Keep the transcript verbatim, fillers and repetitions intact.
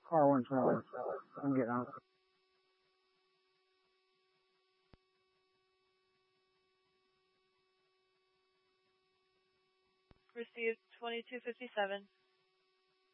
car one trailer. I'm getting on. Received twenty-two fifty-seven.